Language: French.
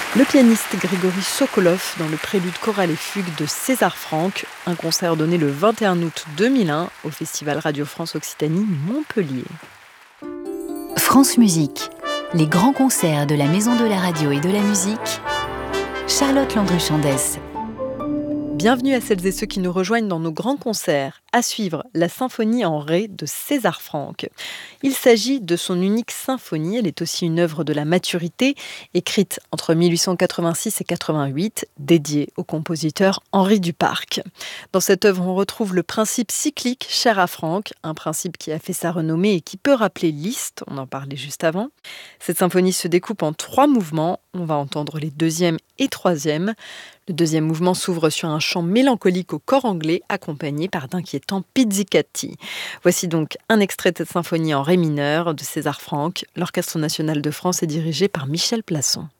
Le pianiste Grigory Sokolov dans le prélude choral et fugue de César Franck, un concert donné le 21 août 2001 au Festival Radio France Occitanie Montpellier. France Musique, les grands concerts de la Maison de la Radio et de la Musique, Charlotte Landru-Chandès. Bienvenue à celles et ceux qui nous rejoignent dans nos grands concerts. À suivre, la symphonie en ré de César Franck. Il s'agit de son unique symphonie. Elle est aussi une œuvre de la maturité, écrite entre 1886 et 88, dédiée au compositeur Henri Duparc. Dans cette œuvre, on retrouve le principe cyclique cher à Franck, un principe qui a fait sa renommée et qui peut rappeler Liszt, on en parlait juste avant. Cette symphonie se découpe en 3 mouvements. On va entendre les 2e et 3e. Le 2e mouvement s'ouvre sur un chant mélancolique au cor anglais, accompagné par d'inquiétants pizzicati. Voici donc un extrait de cette symphonie en ré mineur de César Franck. L'Orchestre national de France est dirigé par Michel Plasson.